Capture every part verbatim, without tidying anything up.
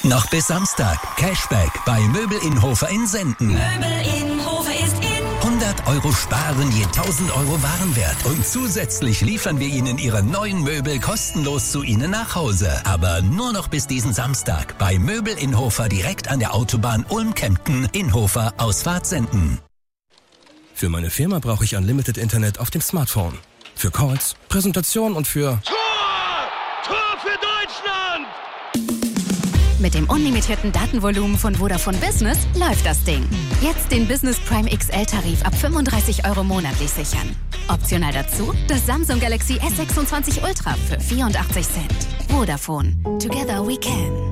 Noch bis Samstag. Cashback bei Möbel Inhofer in Senden. Möbel Inhofer ist in. hundert Euro sparen je tausend Euro Warenwert. Und zusätzlich liefern wir Ihnen Ihre neuen Möbel kostenlos zu Ihnen nach Hause. Aber nur noch bis diesen Samstag bei Möbel Inhofer direkt an der Autobahn Ulm-Kempten, Inhofer, Ausfahrt Senden. Für meine Firma brauche ich Unlimited Internet auf dem Smartphone. Für Calls, Präsentation und für... Tor! Tor für Deutschland! Mit dem unlimitierten Datenvolumen von Vodafone Business läuft das Ding. Jetzt den Business Prime X L-Tarif ab fünfunddreißig Euro monatlich sichern. Optional dazu das Samsung Galaxy S sechsundzwanzig Ultra für vierundachtzig Cent. Vodafone. Together we can.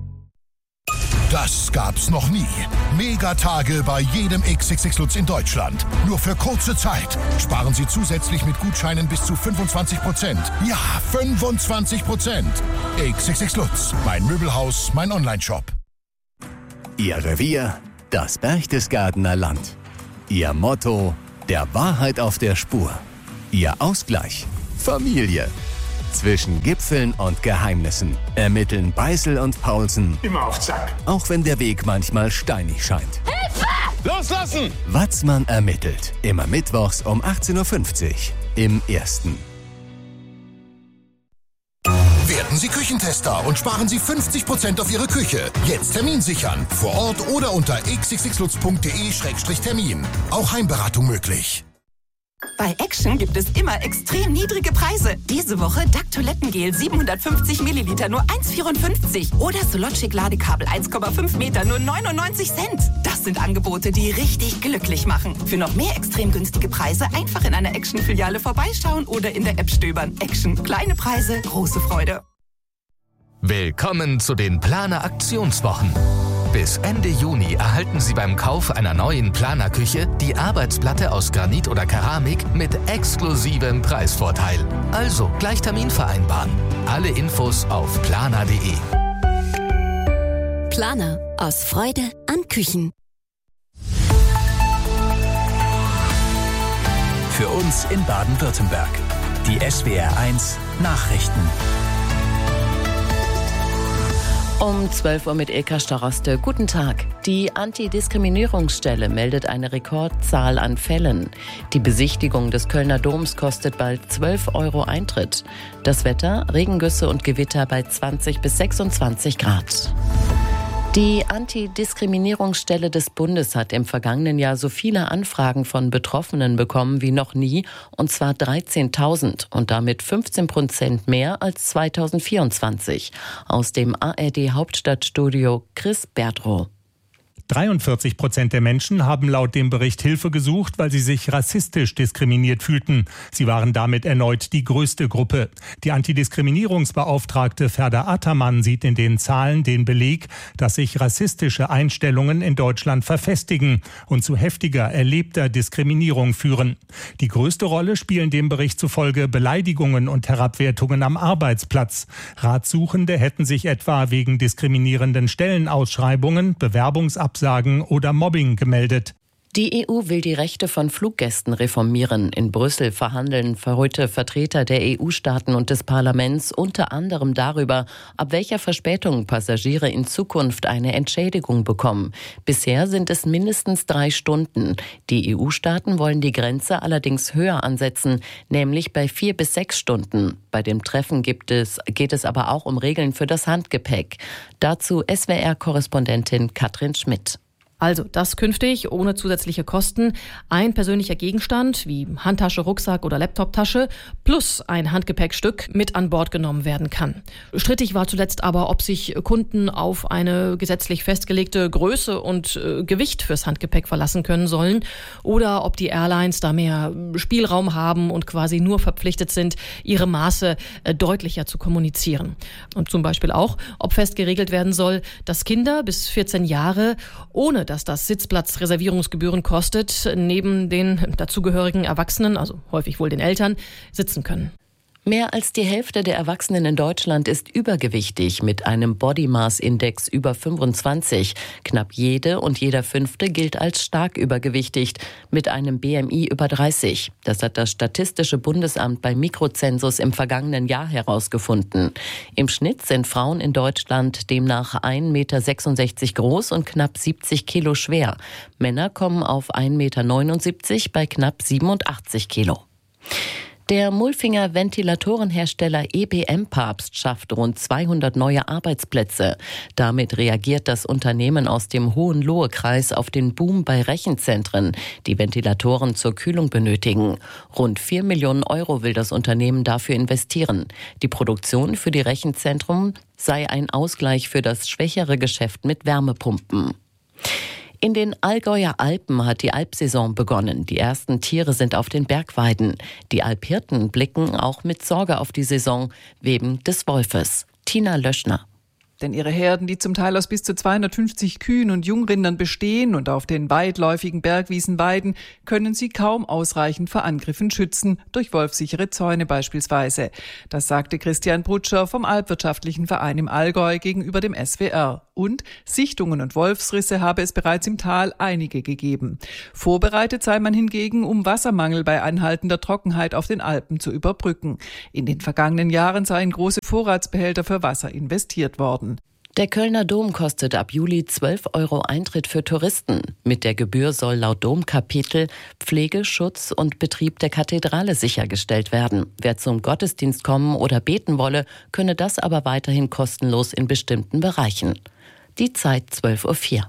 Das gab's noch nie. Megatage bei jedem X X X Lutz in Deutschland. Nur für kurze Zeit. Sparen Sie zusätzlich mit Gutscheinen bis zu fünfundzwanzig Prozent. Ja, fünfundzwanzig Prozent. X X X Lutz. Mein Möbelhaus, mein Onlineshop. Ihr Revier, das Berchtesgadener Land. Ihr Motto, der Wahrheit auf der Spur. Ihr Ausgleich, Familie. Zwischen Gipfeln und Geheimnissen ermitteln Beißel und Paulsen. Immer auf Zack. Auch wenn der Weg manchmal steinig scheint. Hilfe! Loslassen! Watzmann ermittelt. Immer mittwochs um achtzehn Uhr fünfzig im Ersten. Werden Sie Küchentester und sparen Sie fünfzig Prozent auf Ihre Küche. Jetzt Termin sichern. Vor Ort oder unter x x x lutz punkt d e Schrägstrich Termin. Auch Heimberatung möglich. Bei Action gibt es immer extrem niedrige Preise. Diese Woche D A C Toilettengel siebenhundertfünfzig Milliliter nur eins Komma vierundfünfzig oder Sologic Ladekabel eins Komma fünf Meter nur neunundneunzig Cent. Das sind Angebote, die richtig glücklich machen. Für noch mehr extrem günstige Preise einfach in einer Action-Filiale vorbeischauen oder in der App stöbern. Action. Kleine Preise, große Freude. Willkommen zu den Planer Aktionswochen. Bis Ende Juni erhalten Sie beim Kauf einer neuen Planerküche die Arbeitsplatte aus Granit oder Keramik mit exklusivem Preisvorteil. Also gleich Termin vereinbaren. Alle Infos auf planer punkt de. Planer. Aus Freude an Küchen. Für uns in Baden-Württemberg. Die S W R eins Nachrichten. Um zwölf Uhr mit Ilka Staroste. Guten Tag. Die Antidiskriminierungsstelle meldet eine Rekordzahl an Fällen. Die Besichtigung des Kölner Doms kostet bald zwölf Euro Eintritt. Das Wetter, Regengüsse und Gewitter bei zwanzig bis sechsundzwanzig Grad. Die Antidiskriminierungsstelle des Bundes hat im vergangenen Jahr so viele Anfragen von Betroffenen bekommen wie noch nie, und zwar dreizehntausend und damit fünfzehn Prozent mehr als zweitausendvierundzwanzig. Aus dem A R D-Hauptstadtstudio Chris Bertrow. dreiundvierzig Prozent der Menschen haben laut dem Bericht Hilfe gesucht, weil sie sich rassistisch diskriminiert fühlten. Sie waren damit erneut die größte Gruppe. Die Antidiskriminierungsbeauftragte Ferda Ataman sieht in den Zahlen den Beleg, dass sich rassistische Einstellungen in Deutschland verfestigen und zu heftiger erlebter Diskriminierung führen. Die größte Rolle spielen dem Bericht zufolge Beleidigungen und Herabwertungen am Arbeitsplatz. Ratsuchende hätten sich etwa wegen diskriminierenden Stellenausschreibungen, Bewerbungsabsagen oder Mobbing gemeldet. Die E U will die Rechte von Fluggästen reformieren. In Brüssel verhandeln heute Vertreter der E U-Staaten und des Parlaments unter anderem darüber, ab welcher Verspätung Passagiere in Zukunft eine Entschädigung bekommen. Bisher sind es mindestens drei Stunden. Die E U-Staaten wollen die Grenze allerdings höher ansetzen, nämlich bei vier bis sechs Stunden. Bei dem Treffen gibt es, geht es aber auch um Regeln für das Handgepäck. Dazu S W R-Korrespondentin Katrin Schmidt. Also, das künftig ohne zusätzliche Kosten ein persönlicher Gegenstand wie Handtasche, Rucksack oder Laptoptasche plus ein Handgepäckstück mit an Bord genommen werden kann. Strittig war zuletzt aber, ob sich Kunden auf eine gesetzlich festgelegte Größe und äh, Gewicht fürs Handgepäck verlassen können sollen oder ob die Airlines da mehr Spielraum haben und quasi nur verpflichtet sind, ihre Maße äh, deutlicher zu kommunizieren. Und zum Beispiel auch, ob fest geregelt werden soll, dass Kinder bis vierzehn Jahre ohne dass das Sitzplatzreservierungsgebühren kostet, neben den dazugehörigen Erwachsenen, also häufig wohl den Eltern, sitzen können. Mehr als die Hälfte der Erwachsenen in Deutschland ist übergewichtig mit einem Body Mass Index über fünfundzwanzig. Knapp jede und jeder Fünfte gilt als stark übergewichtig mit einem B M I über dreißig. Das hat das Statistische Bundesamt beim Mikrozensus im vergangenen Jahr herausgefunden. Im Schnitt sind Frauen in Deutschland demnach ein Meter sechsundsechzig groß und knapp siebzig Kilo schwer. Männer kommen auf ein Meter neunundsiebzig bei knapp siebenundachtzig Kilo. Der Mulfinger Ventilatorenhersteller E B M-Papst schafft rund zweihundert neue Arbeitsplätze. Damit reagiert das Unternehmen aus dem Hohenlohe-Kreis auf den Boom bei Rechenzentren, die Ventilatoren zur Kühlung benötigen. Rund vier Millionen Euro will das Unternehmen dafür investieren. Die Produktion für die Rechenzentren sei ein Ausgleich für das schwächere Geschäft mit Wärmepumpen. In den Allgäuer Alpen hat die Alpsaison begonnen. Die ersten Tiere sind auf den Bergweiden. Die Alphirten blicken auch mit Sorge auf die Saison wegen des Wolfes. Tina Löschner. Denn ihre Herden, die zum Teil aus bis zu zweihundertfünfzig Kühen und Jungrindern bestehen und auf den weitläufigen Bergwiesen weiden, können sie kaum ausreichend vor Angriffen schützen, durch wolfsichere Zäune beispielsweise. Das sagte Christian Brutscher vom Alpwirtschaftlichen Verein im Allgäu gegenüber dem S W R. Und Sichtungen und Wolfsrisse habe es bereits im Tal einige gegeben. Vorbereitet sei man hingegen, um Wassermangel bei anhaltender Trockenheit auf den Alpen zu überbrücken. In den vergangenen Jahren seien große Vorratsbehälter für Wasser investiert worden. Der Kölner Dom kostet ab Juli zwölf Euro Eintritt für Touristen. Mit der Gebühr soll laut Domkapitel Pflege, Schutz und Betrieb der Kathedrale sichergestellt werden. Wer zum Gottesdienst kommen oder beten wolle, könne das aber weiterhin kostenlos in bestimmten Bereichen. Die Zeit zwölf Uhr vier.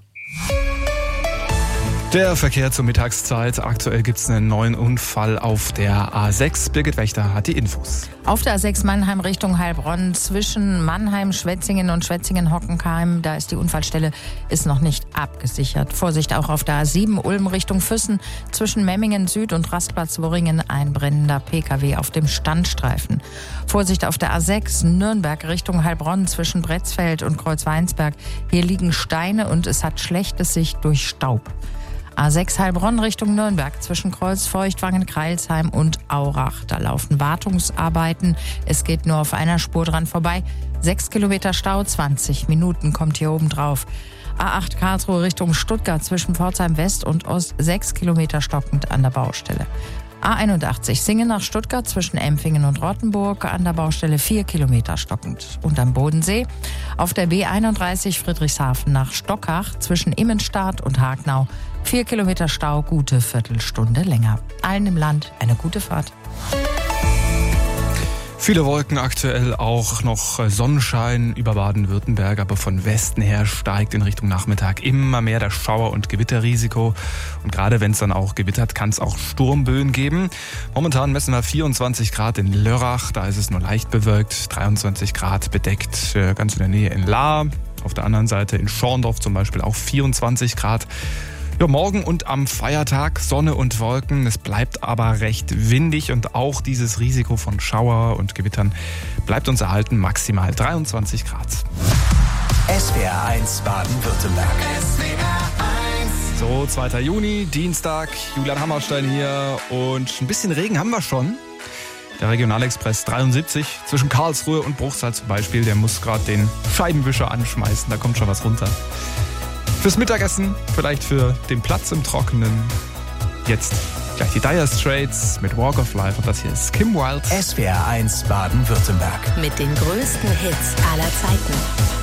Der Verkehr zur Mittagszeit. Aktuell gibt es einen neuen Unfall auf der A sechs. Birgit Wächter hat die Infos. Auf der A sechs Mannheim Richtung Heilbronn zwischen Mannheim, Schwetzingen und Schwetzingen-Hockenheim. Da ist die Unfallstelle ist noch nicht abgesichert. Vorsicht auch auf der A sieben Ulm Richtung Füssen zwischen Memmingen Süd und Rastplatz Worringen. Ein brennender P K W auf dem Standstreifen. Vorsicht auf der A sechs Nürnberg Richtung Heilbronn zwischen Bretzfeld und Kreuzweinsberg. Hier liegen Steine und es hat schlechte Sicht durch Staub. A sechs Heilbronn Richtung Nürnberg zwischen Kreuzfeuchtwangen, Kreilsheim und Aurach. Da laufen Wartungsarbeiten. Es geht nur auf einer Spur dran vorbei. Sechs Kilometer Stau, zwanzig Minuten kommt hier oben drauf. A acht Karlsruhe Richtung Stuttgart zwischen Pforzheim West und Ost. Sechs Kilometer stockend an der Baustelle. A einundachtzig Singen nach Stuttgart zwischen Empfingen und Rottenburg an der Baustelle vier Kilometer stockend. Und am Bodensee auf der B einunddreißig Friedrichshafen nach Stockach zwischen Immenstadt und Hagnau vier Kilometer Stau, gute Viertelstunde länger. Allen im Land eine gute Fahrt. Viele Wolken, aktuell auch noch Sonnenschein über Baden-Württemberg, aber von Westen her steigt in Richtung Nachmittag immer mehr das Schauer- und Gewitterrisiko. Und gerade wenn es dann auch gewittert, kann es auch Sturmböen geben. Momentan messen wir vierundzwanzig Grad in Lörrach, da ist es nur leicht bewölkt, dreiundzwanzig Grad bedeckt, ganz in der Nähe in Lahr. Auf der anderen Seite in Schorndorf zum Beispiel auch vierundzwanzig Grad. Ja, morgen und am Feiertag Sonne und Wolken. Es bleibt aber recht windig und auch dieses Risiko von Schauer und Gewittern bleibt uns erhalten, maximal dreiundzwanzig Grad. S W R eins Baden-Württemberg. So, zweiter Juni, Dienstag, Julian Hammerstein hier und ein bisschen Regen haben wir schon. Der Regionalexpress dreiundsiebzig zwischen Karlsruhe und Bruchsal zum Beispiel, der muss gerade den Scheibenwischer anschmeißen, da kommt schon was runter. Fürs Mittagessen, vielleicht für den Platz im Trockenen. Jetzt gleich die Dire Straits mit Walk of Life und das hier ist Kim Wilde. S W R eins Baden-Württemberg. Mit den größten Hits aller Zeiten.